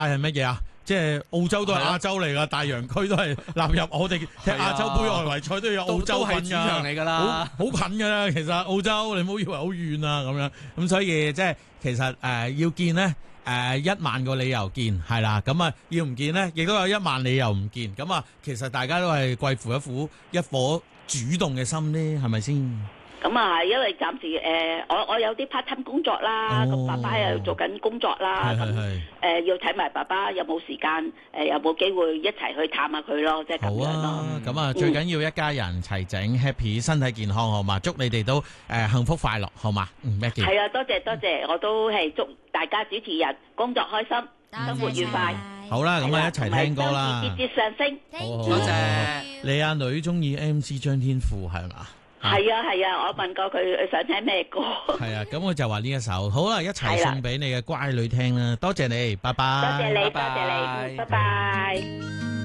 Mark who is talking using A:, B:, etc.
A: 係乜嘢啊？即係澳洲都係亞洲嚟噶，大洋區都係納入我哋踢亞洲杯外圍賽都有澳洲份
B: 都係主場嚟㗎啦，
A: 好近㗎啦。其實澳洲你唔好以為好遠啊咁樣，咁所以即係其實要見呢1萬個理由見係啦，咁啊要唔見呢，亦都有1萬理由唔見，咁啊其實大家都係貴乎一顆主動嘅心呢，係咪先？
C: 咁啊，因為暫時我有啲 part time 工作啦，咁爸爸又做緊工作啦，咁要睇埋爸爸有冇時間，有冇機會一齊去探下佢咯，即係咁樣咯。
A: 咁啊，最緊要一家人齊整 happy， 身體健康，好嘛？祝你哋都幸福快樂，好嘛？Maggie，
C: 係啊，多謝，我都係祝大家主持人工作開心，生活愉快。
A: 好啦，咁啊一齊聽歌啦，
C: 節節上升。
B: 多謝。
A: 你阿女中意 MC 張天賦係嘛？
C: 係啊，我問過佢想聽咩歌。
A: 係啊，咁我就話呢一首，好啦，一齊送俾你嘅乖女聽啦，多謝你，拜拜。
C: 多謝你，拜拜。